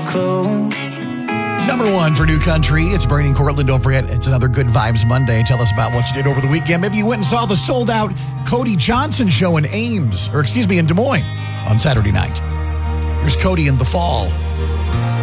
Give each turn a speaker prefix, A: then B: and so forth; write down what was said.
A: close.
B: Number one for New Country. It's Bernie and Cortland. Don't forget, it's another Good Vibes Monday. Tell us about what you did over the weekend. Maybe you went and saw the sold-out Cody Johnson show in in Des Moines on Saturday night. Here's Cody in The Fall.